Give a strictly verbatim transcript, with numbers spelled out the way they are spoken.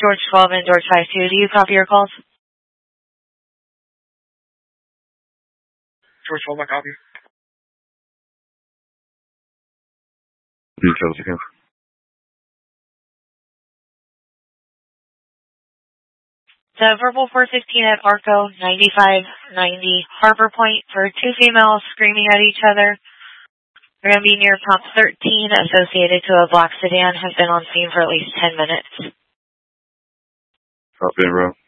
George twelve and George five two. Do you copy your calls? George twelve, I copy. Details again. The verbal four fifteen at Arco ninety-five ninety Harbor Point for two females screaming at each other. They're going to be near pump thirteen associated to a black sedan. Have been on scene for at least ten minutes. Copy, bro.